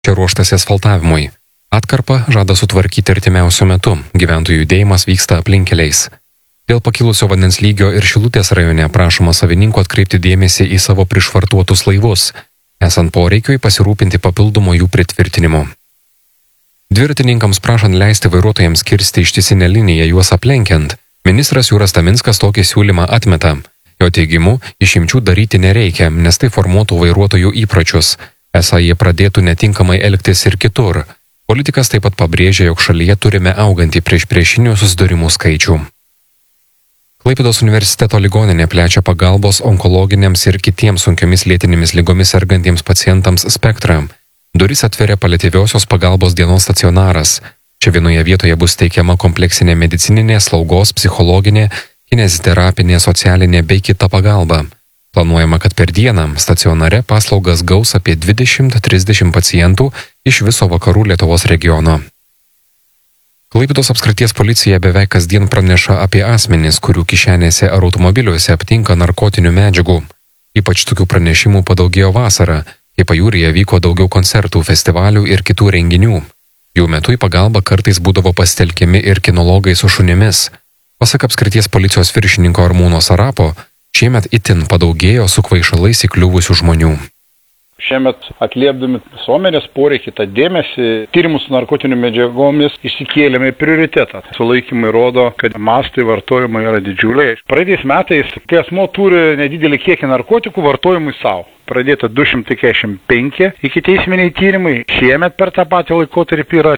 Čia ruoštasi asfaltavimui. Atkarpą žada sutvarkyti artimiausiu metu, gyventojų judėjimas vyksta aplinkeliais. Dėl pakilusio vandens lygio ir Šilutės rajone prašoma savininkų atkreipti dėmesį į savo prišvartuotus laivus, esant poreikiui pasirūpinti papildomo jų pritvirtinimu. Dviratininkams prašant leisti vairuotojams kirsti ištisinę liniją juos aplenkiant, ministras Jūras Taminskas tokį siūlymą atmeta. Jo teigimu, išimčių daryti nereikia, nes tai formuotų vairuotojų įpročius, esą jie pradėtų netinkamai elgtis ir kitur. Politikas taip pat pabrėžė, jog šalyje turime augantį priešpriešinių susidūrimų skaičių. Klaipėdos universiteto ligoninė plečia pagalbos onkologiniams ir kitiems sunkiomis lėtinėmis ligomis sergantiems pacientams spektrą. Duris atveria paliatyviosios pagalbos dienos stacionaras. Čia vienoje vietoje bus teikiama kompleksinė medicininė, slaugos, psichologinė, kineziterapinė, socialinė bei kita pagalba. Planuojama, kad per dieną stacionare paslaugas gaus apie 20-30 pacientų iš viso vakarų Lietuvos regiono. Klaipėdos apskrities policija beveik kasdien praneša apie asmenis, kurių kišenėse ar automobiliuose aptinka narkotinių medžiagų. Ypač tokių pranešimų padaugėjo vasarą, kai pajūryje vyko daugiau koncertų, festivalių ir kitų renginių. Jų metu į pagalbą kartais būdavo pasitelkiami ir kinologai su šunimis. Pasak apskrities policijos viršininko Armūno Sarapo, šiemet itin padaugėjo su kvaišalais įkliuvusių žmonių. Šiemet atliepdami visuomenės poreikį, tą dėmesį, tyrimus su narkotinių medžiagomis išsikėlėme prioritetą. Sulaikymai rodo, kad mastai vartojimo yra didžiuliai. Praeitais metais, kai asmuo turi nedidelį kiekį narkotikų vartojimui savo, pradėta 245 ikiteisminiai tyrimai, šiemet per tą patį laikotarpį yra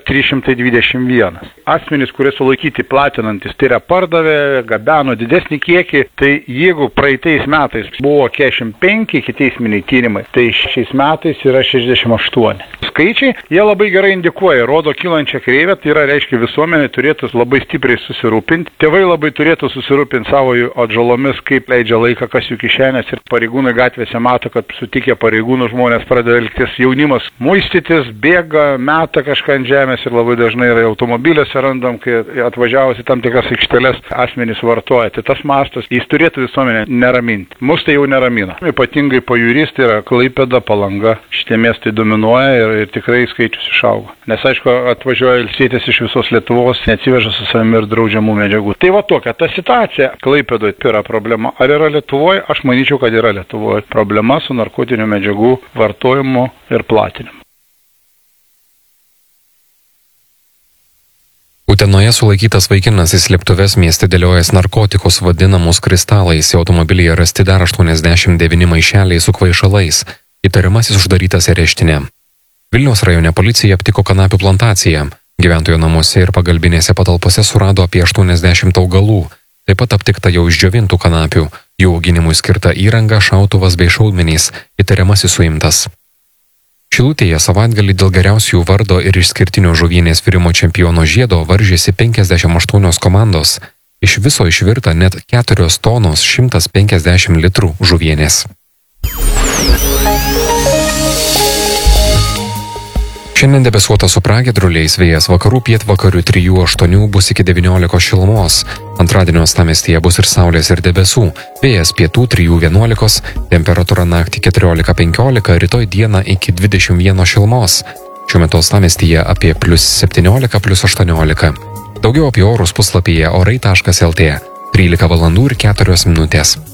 321. Asmenys, kurie sulaikyti platinantis, tai yra pardavė, gabeno didesnį kiekį, tai jeigu praeitais metais buvo 45 ikiteisminiai tyrimai, tai šiais metais yra 68. Skaičiai, jie labai gerai indikuoja, rodo kylančią kreivę, tai yra reiškia visuomenė turėtų labai stipriai susirūpinti, tėvai labai turėtų susirūpinti savo atžalomis, kaip leidžia laiką, kas jų kišenės ir pareigūnai gatvėse mato, kad sutikę pareigūnų žmonės pradeda elgtis, jaunimas muistytis, bėga, meta kažką ant žemės ir labai dažnai yra automobiliuose randam, kai atvažiavusi tam tikras aikšteles asmenys vartoja. Tai tas mastas, jis turėtų visuomenę neraminti. Mus tai jau neramina. Ypatingai pajūrys, tai yra Klaipėda, Palanga, šitie miestai dominuoja ir tikrai skaičius išaugo. Nes aišku, atvažiuoja ilsėtis iš visos Lietuvos, neatsiveža su savimi ir draudžiamų medžiagų. Tai va tokia ta situacija Klaipėdoje yra problema. Ar yra Lietuvoje? Aš manyčiau, kad yra Lietuvoje problema su narkotinių medžiagų vartojimu ir platinimu. Utenoje sulaikytas vaikinas į slėptuves mieste dėliojęs narkotikus vadinamus kristalais. Į automobilyje rasti dar 89 maišeliai su kvaišalais. Įtariamasis uždarytas areštinė. Vilniaus rajone policija aptiko kanapių plantaciją. Gyventojų namuose ir pagalbinėse patalpose surado apie 80 augalų. Taip pat aptikta jau išdžiovintų kanapių. Jų auginimui skirta įranga, šautuvas bei šaudmenys. Įtariamasis suimtas. Šilutėje savaitgalį dėl geriausių vardo ir išskirtinio žuvienės virimo čempiono žiedo varžėsi 58 komandos. Iš viso išvirta net 4 tonos 150 litrų žuvienės. Šiandien debesuota su pragiedruliais, vėjas vakarų pietvakarių 3-8 bus iki 19 šilumos. Antradienio uostamiestyje bus ir saulės ir debesų, vėjas pietų 3-11, temperatūra naktį 14-15, rytoj dieną iki 21 šilumos. Šiuo metu uostamiestyje apie +17, +18. Daugiau apie orus puslapyje orai.lt. 13 valandų ir 4 minutės.